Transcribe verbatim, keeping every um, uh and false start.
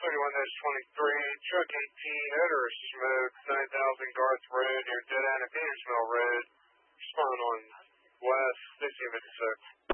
thirty-one twenty-three, truck eighteen, odor of smoke, nine thousand Garth Road, near Dead End and Petersville Road. Respond on west, fifteen fifty-six.